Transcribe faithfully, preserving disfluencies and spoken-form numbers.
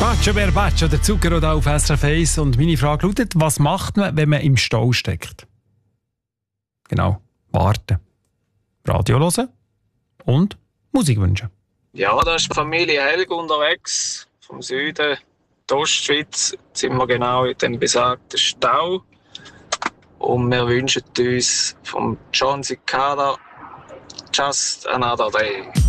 Bacio per Bacio, der Zucchero da auf S R F eins. Und meine Frage lautet, was macht man, wenn man im Stau steckt? Genau, warten. Radio hören und Musik wünschen. Ja, da ist die Familie Helg unterwegs, vom Süden, die Ostschweiz. Jetzt sind wir genau in dem besagten Stau. Und wir wünschen uns vom John Cicada Just Another Day.